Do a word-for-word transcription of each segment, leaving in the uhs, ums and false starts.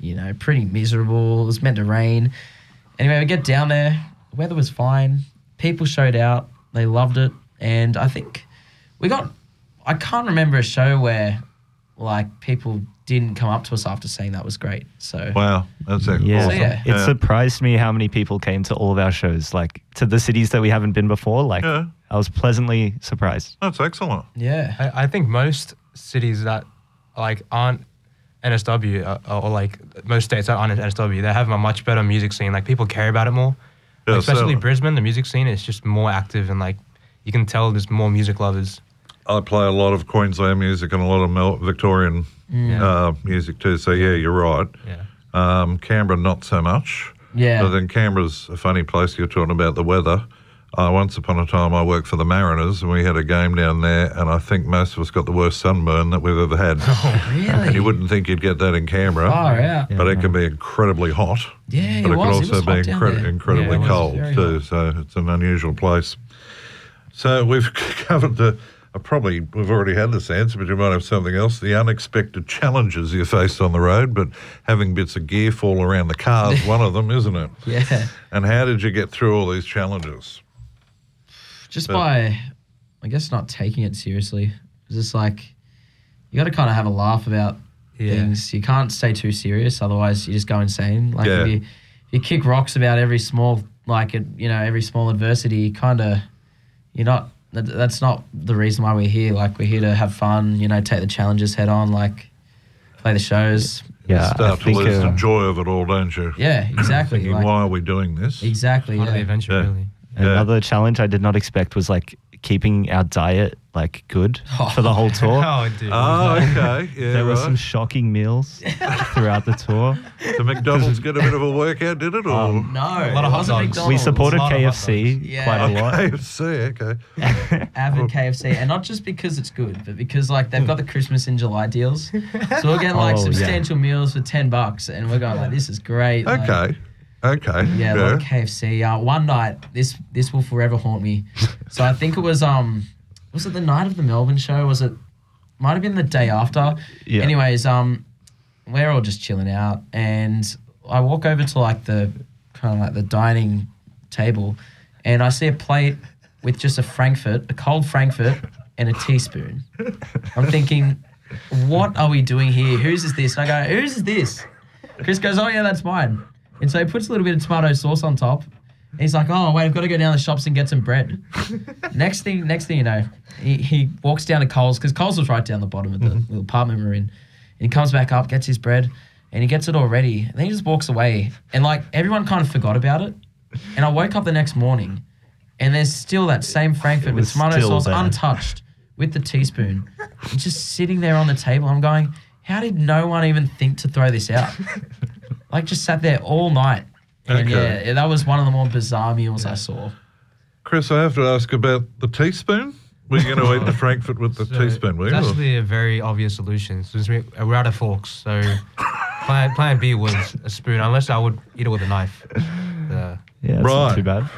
you know, pretty miserable. It was meant to rain. Anyway, we get down there. The weather was fine. People showed out. They loved it. And I think we got, I can't remember a show where like people didn't come up to us after saying that was great. So wow, that's it. Yeah. Awesome. So, yeah. It Yeah. surprised me how many people came to all of our shows, like to the cities that we haven't been before. Like Yeah. I was pleasantly surprised. That's excellent. yeah. I, I think most cities that like aren't N S W uh, or like most states that aren't N S W, they have a much better music scene. Like people care about it more. Yeah, Like, especially certainly. Brisbane, the music scene is just more active and like you can tell there's more music lovers. I play a lot of Queensland music and a lot of Mel- Victorian uh, music too. So yeah, you're right. Yeah. Um, Canberra, not so much. Yeah. But then Canberra's a funny place. You're talking about the weather. Uh, once upon a time, I worked for the Mariners, and we had a game down there, and I think most of us got the worst sunburn that we've ever had. Really? And you wouldn't think you'd get that in Canberra, Far out. but it can be incredibly hot. Yeah, but it it, was. could It also was hot be down incre- there. incredibly Yeah, it was cold very too. hot. So it's an unusual place. So we've covered the. Uh, probably we've already had this answer, but you might have something else. The unexpected challenges you faced on the road, but having bits of gear fall around the car is one of them, isn't it? Yeah. And how did you get through all these challenges? Just But- by, I guess, not taking it seriously. It's just like, you got to kind of have a laugh about Yeah. things. You can't stay too serious, otherwise you just go insane. Like Yeah. if, you, if you kick rocks about every small, like, it- you know, every small adversity, you kind of, you're not, that, that's not the reason why we're here. Like, we're here to have fun, you know, take the challenges head on, like, play the shows. Yeah, you I start to think, lose the uh, joy of it all, don't you? Yeah, exactly. Thinking, like, why are we doing this? exactly, Part of the yeah. adventure, Yeah. really. Yeah. Another challenge I did not expect was like keeping our diet like good for the whole tour. Oh, dude. Oh, okay. Yeah, There were right. some shocking meals throughout the tour. The McDonald's get a bit of a workout, did it? Or Um, No, A lot of it hot wasn't dogs. McDonald's. We supported lot of K F hot C dogs. Yeah. quite a lot. K F C, okay. Avid K F C, and not just because it's good, but because like they've got the Christmas in July deals, so we're getting like Oh, yeah. substantial meals for ten bucks, and we're going like, this is great. like, Okay. Okay. yeah, a lot of K F C. Uh, one night, this this will forever haunt me. So I think it was um, was it the night of the Melbourne show? Was it? Might have been the day after. Yeah. Anyways, um, we're all just chilling out, and I walk over to like the kind of like the dining table, and I see a plate with just a Frankfurt, a cold Frankfurt, and a teaspoon. I'm thinking, what are we doing here? Whose is this? And I go, whose is this? Chris goes, oh yeah, that's mine. And so he puts a little bit of tomato sauce on top. And he's like, oh wait, I've got to go down the shops and get some bread. next thing, next thing you know, he, he walks down to Coles, because Coles was right down the bottom of the little apartment we're in. And he comes back up, gets his bread, and he gets it all ready. And then he just walks away. And like everyone kind of forgot about it. And I woke up the next morning, and there's still that same Frankfurt with was tomato still sauce there. untouched with the teaspoon, and just sitting there on the table. I'm going, how did no one even think to throw this out? Like, just sat there all night. And Okay. yeah, that was one of the more bizarre meals I saw. Chris, I have to ask about the teaspoon. Were you going to eat the Frankfurt with the So teaspoon, were it's you? actually a very obvious solution. Since we, we're out of forks, so plan, plan B was a spoon, unless I would eat it with a knife. Uh, Yeah, that's Right. not too bad.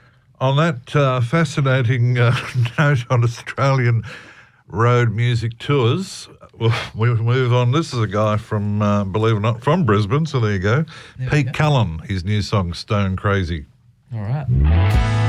On that uh, fascinating uh, note on Australian road music tours, well, we move on. This is a guy from, uh, believe it or not, from Brisbane, so there you go. There we Pete go. Cullen, his new song, Stone Crazy. All right.